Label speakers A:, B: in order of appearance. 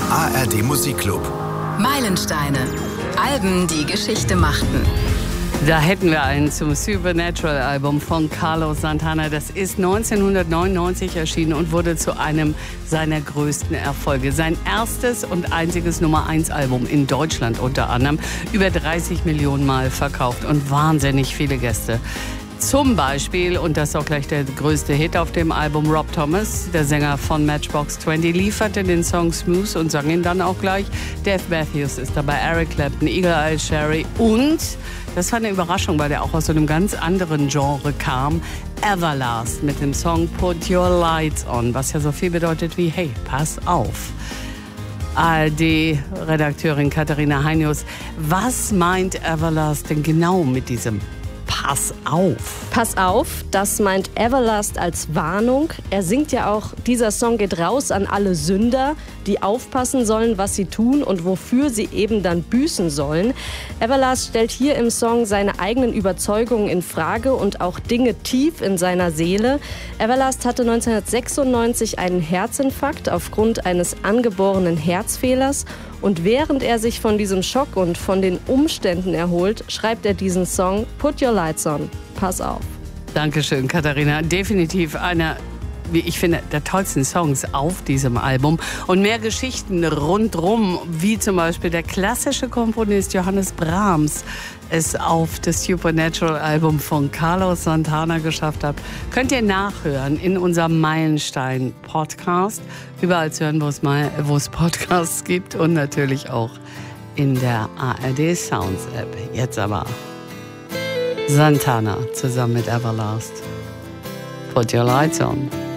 A: ARD Musikclub.
B: Meilensteine. Alben, die Geschichte machten.
C: Da hätten wir einen zum Supernatural-Album von Carlos Santana. Das ist 1999 erschienen und wurde zu einem seiner größten Erfolge. Sein erstes und einziges Nummer-1-Album in Deutschland unter anderem. Über 30 Millionen Mal verkauft und wahnsinnig viele Gäste. Zum Beispiel, und das ist auch gleich der größte Hit auf dem Album, Rob Thomas, der Sänger von Matchbox 20, lieferte den Song Smooth und sang ihn dann auch gleich. Dave Matthews ist dabei, Eric Clapton, Eagle Eye Cherry und, das war eine Überraschung, weil der auch aus so einem ganz anderen Genre kam, Everlast mit dem Song Put Your Lights On, was ja so viel bedeutet wie, hey, pass auf. ARD-Redakteurin Katharina Heinius, was meint Everlast denn genau mit diesem Pass auf?
D: Pass auf, das meint Everlast als Warnung. Er singt ja auch, dieser Song geht raus an alle Sünder, die aufpassen sollen, was sie tun und wofür sie eben dann büßen sollen. Everlast stellt hier im Song seine eigenen Überzeugungen in Frage und auch Dinge tief in seiner Seele. Everlast hatte 1996 einen Herzinfarkt aufgrund eines angeborenen Herzfehlers. Und während er sich von diesem Schock und von den Umständen erholt, schreibt er diesen Song Put Your Lights On. Pass auf.
C: Dankeschön, Katharina. Definitiv einer, wie ich finde, der tollsten Songs auf diesem Album. Und mehr Geschichten rundrum, wie zum Beispiel der klassische Komponist Johannes Brahms es auf das Supernatural-Album von Carlos Santana geschafft hat, könnt ihr nachhören in unserem Meilenstein-Podcast. Überall zu hören, wo es Podcasts gibt und natürlich auch in der ARD Sounds App. Jetzt aber Santana zusammen mit Everlast. Put Your Lights On.